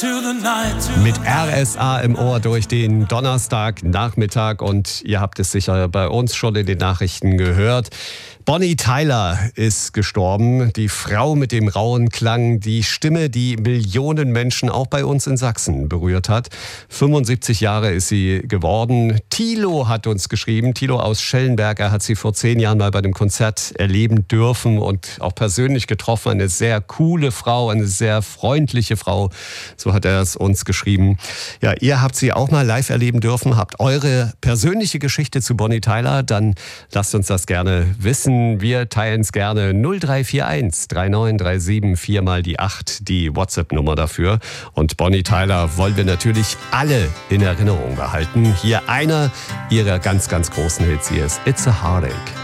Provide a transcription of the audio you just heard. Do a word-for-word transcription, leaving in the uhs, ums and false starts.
Mit R S A im Ohr durch den Donnerstagnachmittag und ihr habt es sicher bei uns schon in den Nachrichten gehört. Bonnie Tyler ist gestorben, die Frau mit dem rauen Klang, die Stimme, die Millionen Menschen auch bei uns in Sachsen berührt hat. fünfundsiebzig Jahre ist sie geworden. Thilo hat uns geschrieben, Thilo aus Schellenberg, er hat sie vor zehn Jahren mal bei dem Konzert erleben dürfen und auch persönlich getroffen. Eine sehr coole Frau, eine sehr freundliche Frau, so hat er es uns geschrieben. Ja, ihr habt sie auch mal live erleben dürfen, habt eure persönliche Geschichte zu Bonnie Tyler, dann lasst uns das gerne wissen. Wir teilen es gerne. null drei vier eins drei neun drei sieben vier mal die acht, die WhatsApp-Nummer dafür. Und Bonnie Tyler wollen wir natürlich alle in Erinnerung behalten. Hier einer ihrer ganz, ganz großen Hits. Hier ist It's a Heartache.